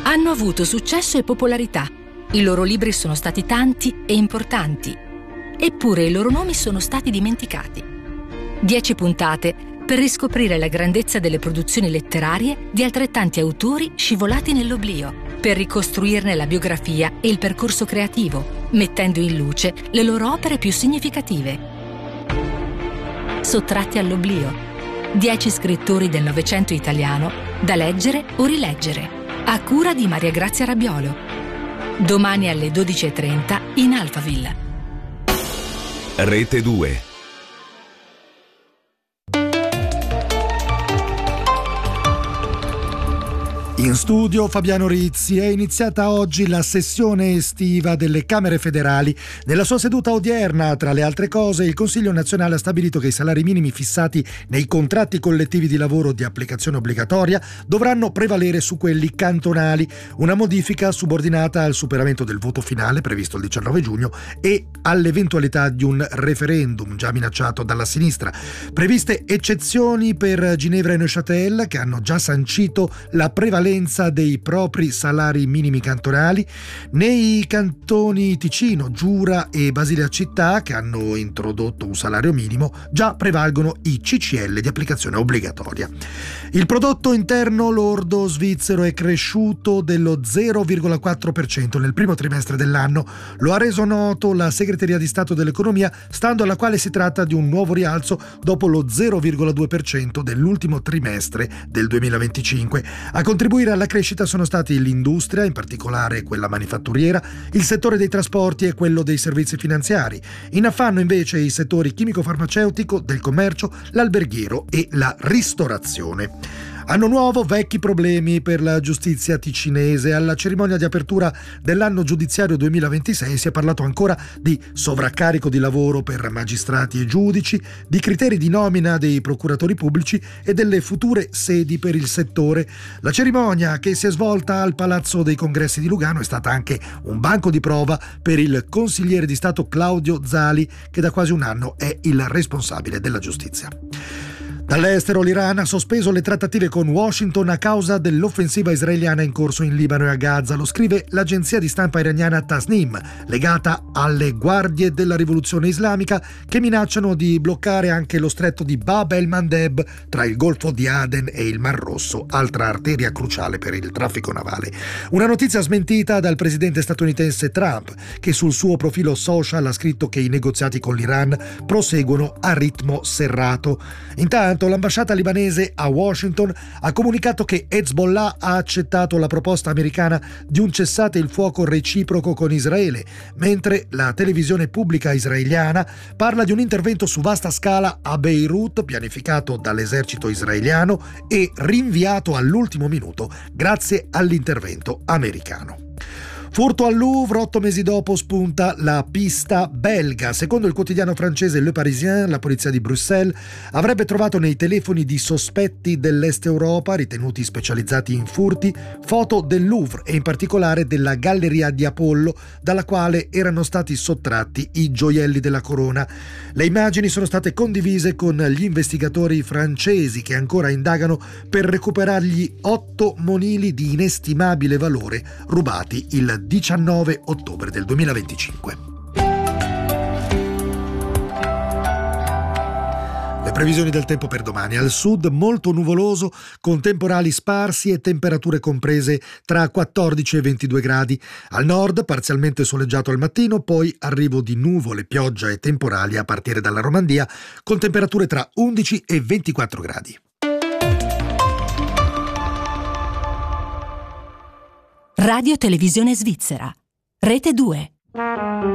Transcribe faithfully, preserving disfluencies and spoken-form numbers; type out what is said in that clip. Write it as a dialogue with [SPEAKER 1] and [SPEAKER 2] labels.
[SPEAKER 1] Hanno avuto successo e popolarità. I loro libri sono stati tanti e importanti. Eppure i loro nomi sono stati dimenticati. Dieci puntate per riscoprire la grandezza delle produzioni letterarie di altrettanti autori scivolati nell'oblio, per ricostruirne la biografia e il percorso creativo, mettendo in luce le loro opere più significative. Sottratti all'oblio. Dieci scrittori del Novecento italiano da leggere o rileggere, a cura di Maria Grazia Rabiolo. Domani alle dodici e trenta in Alphaville.
[SPEAKER 2] Rete due.
[SPEAKER 3] In studio Fabiano Rizzi. È iniziata oggi la sessione estiva delle Camere federali. Nella sua seduta odierna, tra le altre cose, il Consiglio nazionale ha stabilito che i salari minimi fissati nei contratti collettivi di lavoro di applicazione obbligatoria dovranno prevalere su quelli cantonali, una modifica subordinata al superamento del voto finale previsto il diciannove giugno e all'eventualità di un referendum già minacciato dalla sinistra. Previste eccezioni per Ginevra e Neuchâtel, che hanno già sancito la prevalenza dei propri salari minimi cantonali. Nei cantoni Ticino, Giura e Basilea Città, che hanno introdotto un salario minimo, già prevalgono i C C L di applicazione obbligatoria. Il prodotto interno lordo svizzero è cresciuto dello zero virgola quattro per cento nel primo trimestre dell'anno. Lo ha reso noto la Segreteria di Stato dell'Economia, stando alla quale si tratta di un nuovo rialzo dopo lo zero virgola due per cento dell'ultimo trimestre del duemilaventicinque. A contribuire alla crescita sono stati l'industria, in particolare quella manifatturiera, il settore dei trasporti e quello dei servizi finanziari. In affanno invece i settori chimico-farmaceutico, del commercio, l'alberghiero e la ristorazione. Anno nuovo, vecchi problemi per la giustizia ticinese. Alla cerimonia di apertura dell'anno giudiziario duemilaventisei si è parlato ancora di sovraccarico di lavoro per magistrati e giudici, di criteri di nomina dei procuratori pubblici e delle future sedi per il settore. La cerimonia, che si è svolta al Palazzo dei Congressi di Lugano, è stata anche un banco di prova per il consigliere di Stato Claudio Zali, che da quasi un anno è il responsabile della giustizia. Dall'estero, l'Iran ha sospeso le trattative con Washington a causa dell'offensiva israeliana in corso in Libano e a Gaza. Lo scrive l'agenzia di stampa iraniana Tasnim, legata alle guardie della rivoluzione islamica, che minacciano di bloccare anche lo stretto di Bab el-Mandeb tra il Golfo di Aden e il Mar Rosso, altra arteria cruciale per il traffico navale. Una notizia smentita dal presidente statunitense Trump, che sul suo profilo social ha scritto che i negoziati con l'Iran proseguono a ritmo serrato. Intanto l'ambasciata libanese a Washington ha comunicato che Hezbollah ha accettato la proposta americana di un cessate il fuoco reciproco con Israele, mentre la televisione pubblica israeliana parla di un intervento su vasta scala a Beirut pianificato dall'esercito israeliano e rinviato all'ultimo minuto grazie all'intervento americano. Furto al Louvre, otto mesi dopo spunta la pista belga. Secondo il quotidiano francese Le Parisien, la polizia di Bruxelles avrebbe trovato nei telefoni di sospetti dell'Est Europa, ritenuti specializzati in furti, foto del Louvre e in particolare della Galleria di Apollo, dalla quale erano stati sottratti i gioielli della corona. Le immagini sono state condivise con gli investigatori francesi, che ancora indagano per recuperargli otto monili di inestimabile valore rubati il diciannove ottobre del duemilaventicinque. Le previsioni del tempo per domani: al sud molto nuvoloso con temporali sparsi e temperature comprese tra quattordici e ventidue gradi, al nord parzialmente soleggiato al mattino, poi arrivo di nuvole, pioggia e temporali a partire dalla Romandia con temperature tra undici e ventiquattro gradi.
[SPEAKER 1] Radio Televisione Svizzera, Rete due.